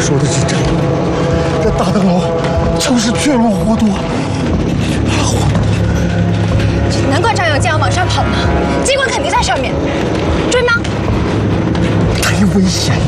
说的是真的，这大灯笼就是血路活多， 难怪张扬这样往上跑呢，机关肯定在上面，追吗？ 太危险了。